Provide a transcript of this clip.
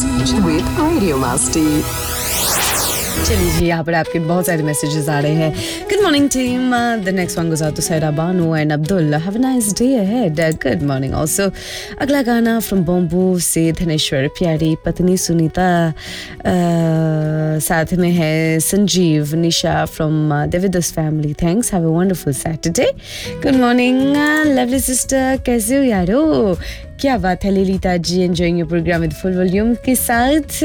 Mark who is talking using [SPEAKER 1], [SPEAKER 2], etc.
[SPEAKER 1] with Radio Masti.
[SPEAKER 2] चलिए जी, यहाँ पर आपके बहुत सारे मैसेजेस आ रहे हैं. Good morning team. The next one गोes out to Saira Banu and Abdul. Have a nice day ahead. Good morning also. अगला गाना from Bombu से धनेश्वर प्यारी पत्नी सुनीता, साथ में है संजीव निशा from Devidas family. Thanks. Have a wonderful Saturday. Good morning lovely sister. कैसे हो यारो? क्या बात है Lalita ji, enjoying your program with full volume के साथ.